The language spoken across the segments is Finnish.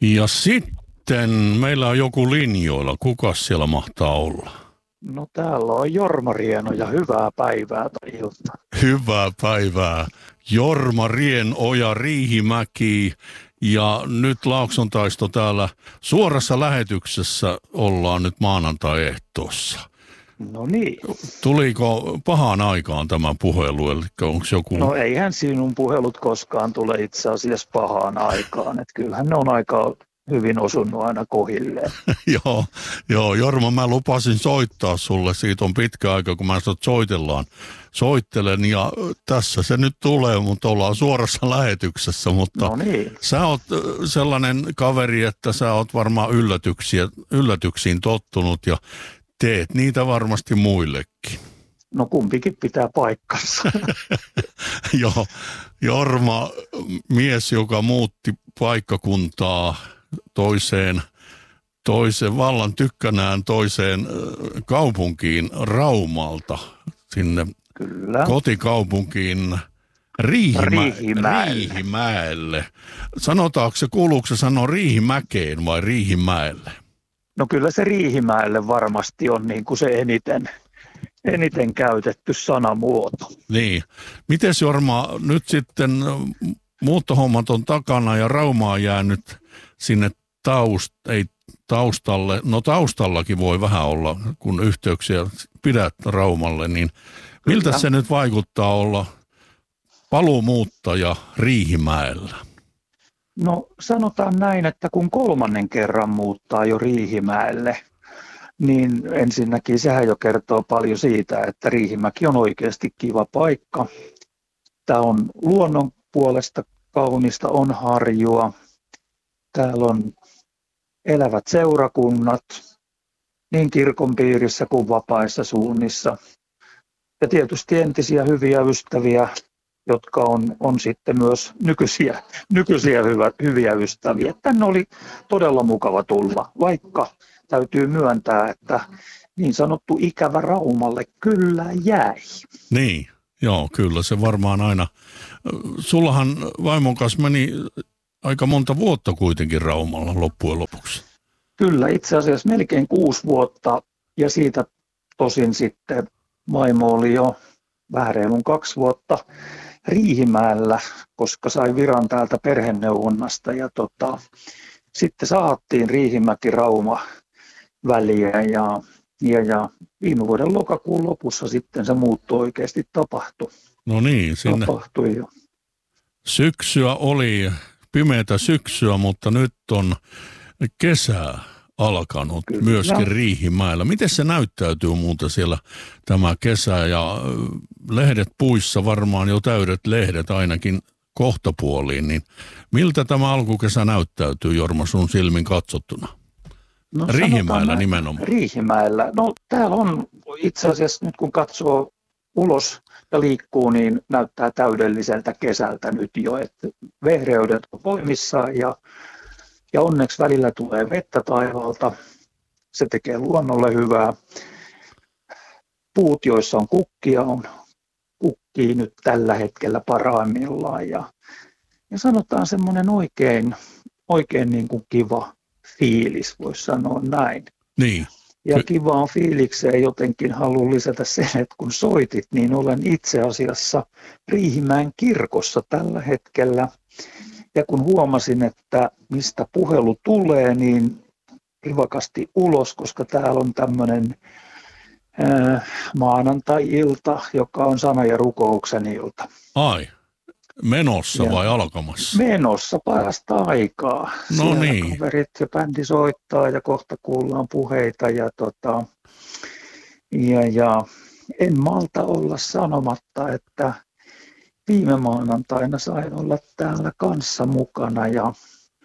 Ja sitten meillä on joku linjoilla. Kukas siellä mahtaa olla? No täällä on Jorma Rieno ja hyvää päivää tai iltaa. Hyvää päivää. Jorma Rienoja, Riihimäki ja nyt Laakson taisto täällä suorassa lähetyksessä ollaan nyt maanantai-ehtoossa. No niin. Tuliko pahaan aikaan tämä puhelu, eli onko joku... No eihän sinun puhelut koskaan tule itse asiassa pahaan aikaan, että kyllähän ne on aika hyvin osunut aina kohilleen. Joo, Jorma, mä lupasin soittaa sulle, siitä on pitkä aika, kun mä soittelen ja tässä se nyt tulee, mutta ollaan suorassa lähetyksessä, mutta no niin. Sä oot sellainen kaveri, että sä oot varmaan yllätyksiin tottunut ja teet niitä varmasti muillekin. No kumpikin pitää paikkansa. Joo, Jorma, mies, joka muutti paikkakuntaa toiseen vallan tykkänään toiseen kaupunkiin Raumalta sinne Kyllä. Kotikaupunkiin Riihimäelle. Sanotaanko se, kuuluuko se sanoa Riihimäkeen vai Riihimäelle? No kyllä se Riihimäelle varmasti on niin kuin se eniten käytetty sanamuoto. Niin. Mites Jorma, nyt sitten muuttohommat on takana ja Rauma on jäänyt sinne taustalle. No taustallakin voi vähän olla, kun yhteyksiä pidät Raumalle, niin miltä se nyt vaikuttaa olla paluumuuttaja Riihimäellä? No sanotaan näin, että kun kolmannen kerran muuttaa jo Riihimäelle, niin ensinnäkin sehän jo kertoo paljon siitä, että Riihimäki on oikeasti kiva paikka. Tämä on luonnon puolesta kaunista, on harjua. Täällä on elävät seurakunnat niin kirkon piirissä kuin vapaissa suunnissa. Ja tietysti entisiä hyviä ystäviä, jotka on sitten myös nykyisiä hyviä ystäviä. Tänne oli todella mukava tulla, vaikka täytyy myöntää, että niin sanottu ikävä Raumalle kyllä jäi. Niin, joo, kyllä se varmaan aina. Sullahan vaimon kanssa meni aika monta vuotta kuitenkin Raumalla loppujen lopuksi. Kyllä, itse asiassa melkein 6 vuotta ja siitä tosin sitten vaimo oli jo vähän reilun 2 vuotta Riihimäellä, koska sai viran täältä perheneuvonnasta ja sitten saattiin Riihimäki-Rauma väliä ja viime vuoden lokakuun lopussa sitten se muutto oikeasti tapahtui. No niin, sinne tapahtui jo. Syksyä oli, pimeätä syksyä, mutta nyt on kesää alkanut. Kyllä. Myöskin Riihimäellä. Miten se näyttäytyy muuten siellä tämä kesä ja lehdet puissa, varmaan jo täydet lehdet ainakin kohtapuoliin, niin miltä tämä alkukesä näyttäytyy, Jorma, sun silmin katsottuna? No, Riihimäellä nimenomaan. Riihimäellä. No täällä on itse asiassa nyt kun katsoo ulos ja liikkuu, niin näyttää täydelliseltä kesältä nyt jo, että vehreydet on voimissaan ja onneksi välillä tulee vettä taivaalta. Se tekee luonnolle hyvää. Puut, joissa on kukkia, kukkii nyt tällä hetkellä parhaimmillaan. Ja sanotaan semmoinen oikein niin kuin kiva fiilis, voisi sanoa näin. Niin. Ja kivaan fiilikseen jotenkin haluan lisätä sen, että kun soitit, niin olen itse asiassa Riihimäen kirkossa tällä hetkellä. Ja kun huomasin, että mistä puhelu tulee, niin rivakasti ulos, koska täällä on tämmöinen maanantai-ilta, joka on sana- ja rukouksen ilta. Ai, menossa vai alkamassa? Menossa parasta aikaa. No siellä niin. Kaverit ja bändi soittaa ja kohta kuullaan puheita ja en malta olla sanomatta, että viime maanantaina sain olla täällä kanssa mukana ja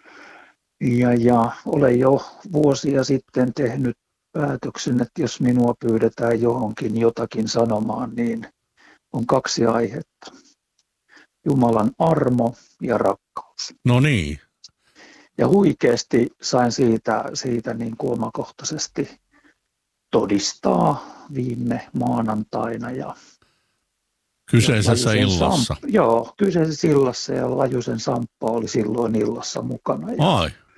olen jo vuosia sitten tehnyt päätöksen, että jos minua pyydetään johonkin jotakin sanomaan, niin on 2 aihetta. Jumalan armo ja rakkaus. No niin. Ja huikeasti sain siitä niin kuin omakohtaisesti todistaa viime maanantaina. Ja kyseisessä illassa. Joo, kyseisessä illassa ja Lajusen Samppa oli silloin illassa mukana. Ja Ai.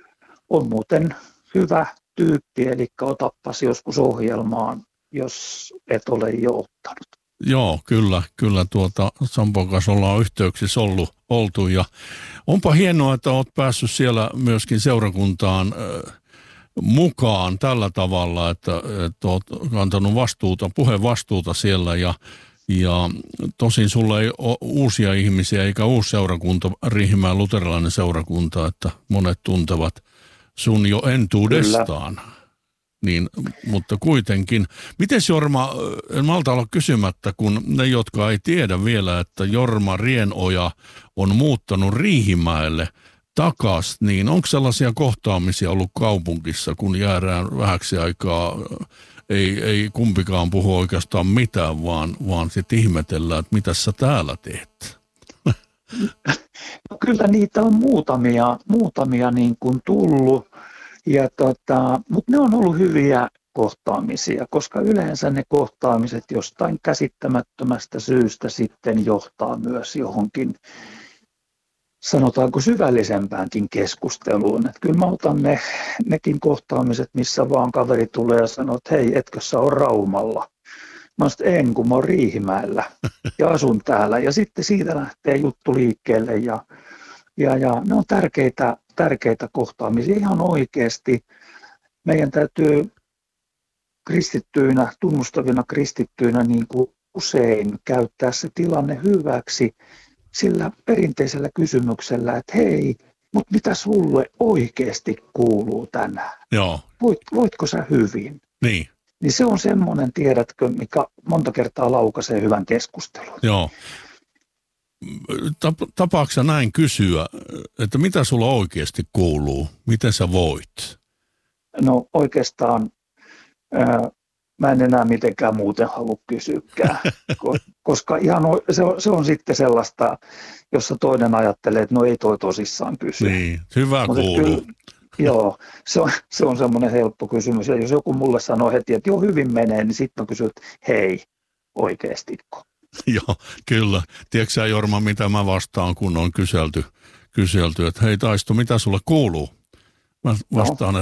on muuten hyvä tyyppi, eli otappas joskus ohjelmaan, jos et ole jo ottanut. Joo, kyllä Sampon kanssa ollaan yhteyksissä oltu ja onpa hienoa, että olet päässyt siellä myöskin seurakuntaan mukaan tällä tavalla, että olet kantanut puhevastuuta siellä ja tosin sulla ei ole uusia ihmisiä eikä uusi seurakunta, Riihimäen luterilainen seurakunta, että monet tuntevat sun jo entuudestaan. Niin, mutta kuitenkin. Mites Jorma, en malta olla kysymättä, kun ne, jotka ei tiedä vielä, että Jorma Rienoja on muuttanut Riihimäelle takas, niin onko sellaisia kohtaamisia ollut kaupungissa, kun jäädään vähäksi aikaa, ei kumpikaan puhu oikeastaan mitään, vaan sitten ihmetellään, että mitä sä täällä teet? No, kyllä niitä on muutamia niin kuin tullut. Mutta ne on ollut hyviä kohtaamisia, koska yleensä ne kohtaamiset jostain käsittämättömästä syystä sitten johtaa myös johonkin, sanotaanko syvällisempäänkin keskusteluun. Et kyllä mä otan nekin kohtaamiset, missä vaan kaveri tulee ja sanoo, että hei, etkö sä ole Raumalla? Mä sanoin, kun mä oon Riihimäellä ja asun täällä. Ja sitten siitä lähtee juttu liikkeelle ja ne on tärkeitä kohtaamisia ihan oikeasti. Meidän täytyy kristittyinä, tunnustavina kristittyinä niin kuin usein käyttää se tilanne hyväksi sillä perinteisellä kysymyksellä, että hei, mutta mitä sulle oikeasti kuuluu tänään? Joo. Voitko sä hyvin? Niin. Niin se on semmoinen, tiedätkö, mikä monta kertaa laukaisee hyvän keskustelun. Joo. Tapaatko sä näin kysyä, että mitä sulla oikeasti kuuluu? Miten sä voit? No oikeastaan mä en enää mitenkään muuten halua kysyäkään, koska ihan se on sitten sellaista, jossa toinen ajattelee, että no ei toi tosissaan kysy. Niin, hyvä kuuluu. Joo, se on semmoinen helppo kysymys. Ja jos joku mulle sanoo heti, että joo hyvin menee, niin sitten on kysynyt, että hei, oikeastiko? Joo, kyllä. Tiedätkö sä, Jorma, mitä mä vastaan, kun on kyselty, että hei Taisto, mitä sulle kuuluu? Mä vastaan,